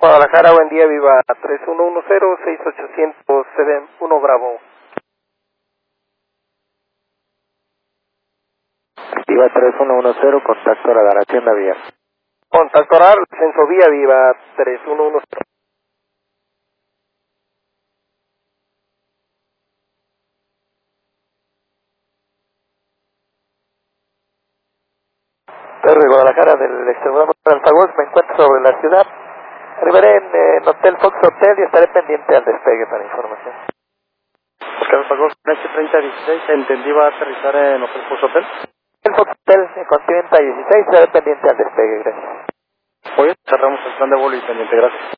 Guadalajara, buen día, viva 3110-6800-1 Bravo. Viva 3110, contacto a la garantía en la vía. Contacto oral, censo vía, viva 3110. Perro de Guadalajara, del extremo de Alfagos, me encuentro sobre la ciudad. Arribaré en Hotel Fox Hotel y estaré pendiente al despegue para información. Oscar Alfagos, H3016, entendí, va a aterrizar en Hotel Fox Hotel. El Fox Hotel, en Continental 16, estaré pendiente al despegue, gracias. Hoy cerramos el plan de vuelo y pendiente, gracias.